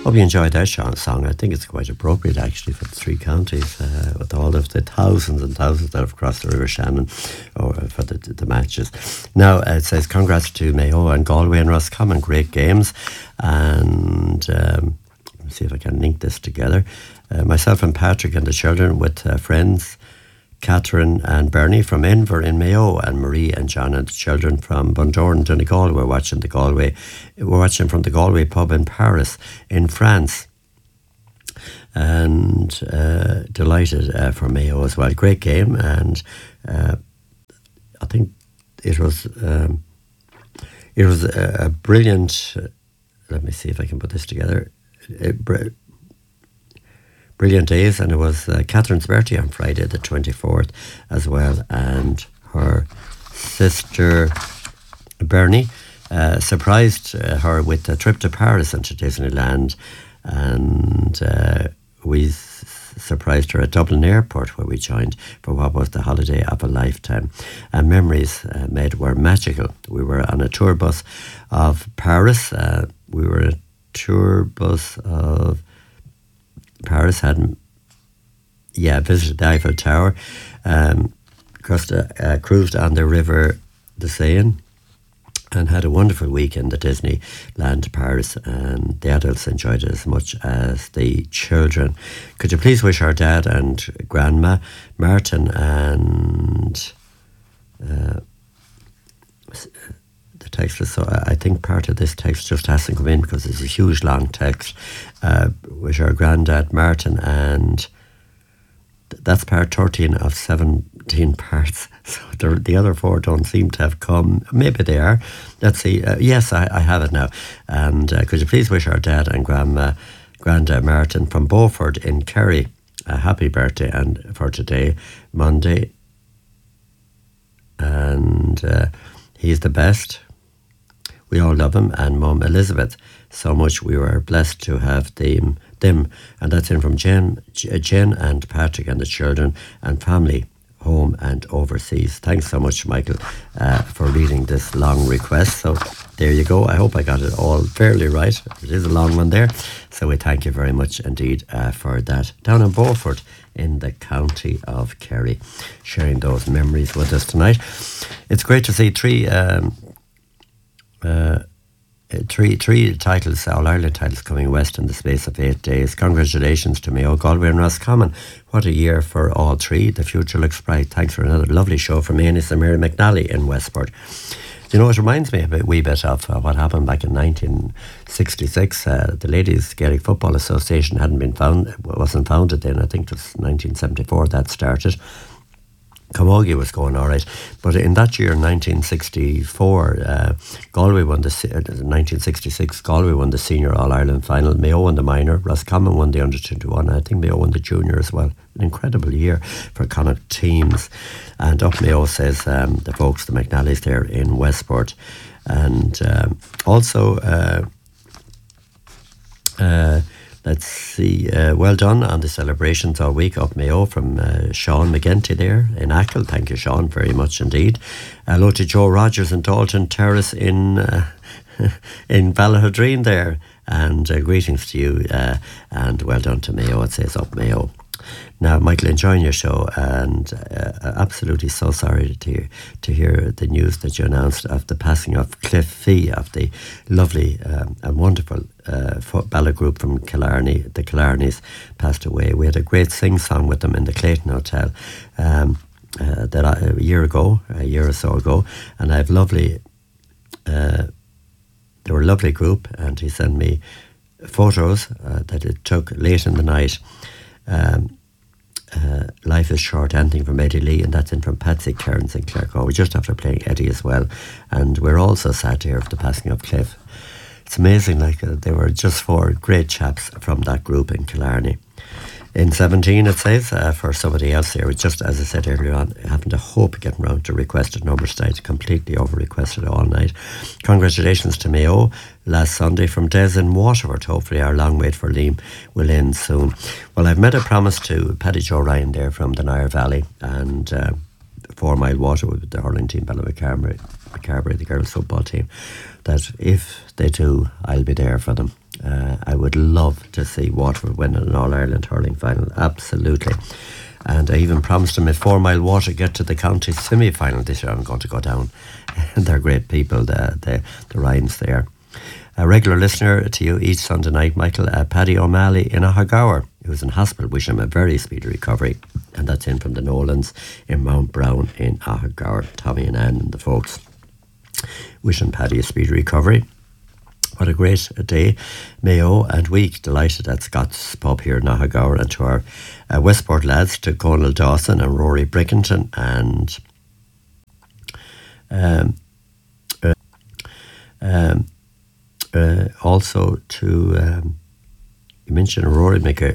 Hope you enjoyed that song. I think it's quite appropriate actually for the three counties with all of the thousands and thousands that have crossed the River Shannon for the matches. Now it says congrats to Mayo and Galway and Roscommon. Great games. And let's see if I can link this together. Myself and Patrick and the children with friends Catherine and Bernie from Inver in Mayo, and Marie and John and the children from Bundoran, Donegal. We're watching from the Galway pub in Paris, in France. And delighted for Mayo as well. Great game, and I think it was a brilliant. Let me see if I can put this together. Brilliant days, and it was Catherine's birthday on Friday the 24th as well, and her sister Bernie surprised her with a trip to Paris and to Disneyland, and we surprised her at Dublin Airport, where we joined for what was the holiday of a lifetime, and memories made were magical. We were on a tour bus of Paris. We were in a tour bus of Paris, visited the Eiffel Tower, cruised on the river the Seine, and had a wonderful weekend at Disneyland Paris, and the adults enjoyed it as much as the children. Could you please wish our dad and grandma, Martin, and the text is, so I think part of this text just hasn't come in because it's a huge long text. Wish our granddad Martin, and that's part 13 of 17 parts. So the other four don't seem to have come. Maybe they are. Let's see. Yes, I have it now. And could you please wish our dad and granddad Martin from Beaufort in Kerry a happy birthday and for today, Monday. And he's the best. We all love him, and Mum Elizabeth so much. We were blessed to have them, and that's in from Jen and Patrick and the children and family, home and overseas. Thanks so much, Michael, for reading this long request. So there you go. I hope I got it all fairly right. It is a long one there, so we thank you very much indeed for that. Down in Beaufort in the county of Kerry, sharing those memories with us tonight. It's great to see three titles, All-Ireland titles coming west in the space of 8 days. Congratulations to Mayo, Galway and Roscommon. What a year for all three. The future looks bright. Thanks for another lovely show from Anis and Mary McNally in Westport. You know, it reminds me a wee bit of what happened back in 1966. The Ladies Gaelic Football Association wasn't founded then. I think it was 1974 that started. Camogie was going all right, but in that year, 1964, Galway won 1966. Galway won the senior All Ireland final. Mayo won the minor. Roscommon won the under-21. I think Mayo won the junior as well. An incredible year for Connacht teams. And up Mayo says the folks, the McNallys there in Westport, and also. Let's see, well done on the celebrations all week up Mayo from Sean McGinty there in Achill. Thank you, Sean, very much indeed. Hello to Joe Rogers in Dalton Terrace in Ballahadreen there, and greetings to you, and well done to Mayo, it says up Mayo. Now, Michael, enjoying your show, and absolutely so sorry to hear the news that you announced of the passing of Cliff Fee, of the lovely and wonderful ballad group from Killarney. The Killarneys passed away. We had a great sing-song with them in the Clayton Hotel a year or so ago, and I have lovely. They were a lovely group, and he sent me photos that it took late in the night. Life is Short, anything from Eddie Lee, and that's in from Patsy Cairns in Clarecor. We just after playing Eddie as well, and we're also sad to hear of the passing of Cliff. It's amazing, they were just four great chaps from that group in Killarney. In 17, it says, for somebody else here, just as I said earlier on, I happened to hope getting round to requested numbers tonight, completely over-requested all night. Congratulations to Mayo last Sunday from Des in Waterford. Hopefully our long wait for Liam will end soon. Well, I've made a promise to Paddy Joe Ryan there from the Nire Valley, and 4 Mile Water with the hurling team, Ballymacarbry, the girls' football team, that if they do, I'll be there for them. I would love to see Waterford win an All-Ireland hurling final, absolutely. And I even promised them if 4 Mile Water get to the county semi-final this year, I'm going to go down. They're great people, the Ryans there. A regular listener to you each Sunday night, Michael, Paddy O'Malley in Ahagower, who's in hospital. Wish him a very speedy recovery. And that's in from the Nolans in Mount Brown in Ahagower. Tommy and Anne and the folks. Wishing Paddy a speedy recovery. What a great day. Mayo and Week, delighted at Scott's Pub here in Ahagower, and to our Westport lads, to Conal Dawson and Rory Brickington, and also to, you mentioned Rory